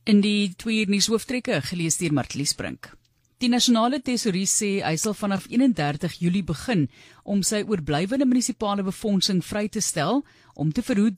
In die 2 uur nuus hooftrekke gelees deur Martlies Brink. Die nasionale tesourier sê hy sal vanaf 31 Julie begin om sy oorblywende munisipale befondsing vry te stel om te verhoed